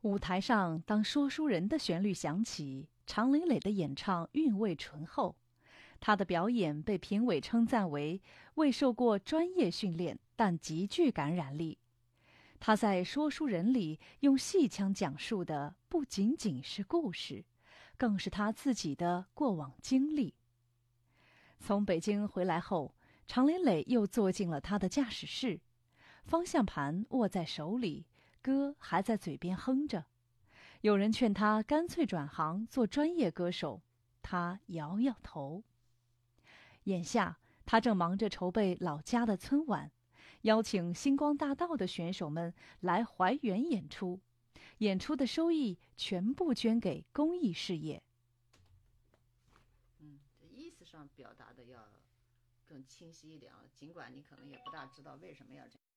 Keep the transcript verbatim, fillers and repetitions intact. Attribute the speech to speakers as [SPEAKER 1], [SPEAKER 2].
[SPEAKER 1] 舞台上，当说书人的旋律响起，常磊磊的演唱韵味醇厚。他的表演被评委称赞为未受过专业训练，但极具感染力。他在说书人里用戏腔讲述的不仅仅是故事，更是他自己的过往经历。从北京回来后，常磊磊又坐进了他的驾驶室，方向盘握在手里，歌还在嘴边哼着。有人劝他干脆转行做专业歌手，他摇摇头。眼下他正忙着筹备老家的春晚，邀请星光大道的选手们来怀园演出，演出的收益全部捐给公益事业。
[SPEAKER 2] 嗯，这意思上表达的要更清晰一点啊，尽管你可能也不大知道为什么要这样。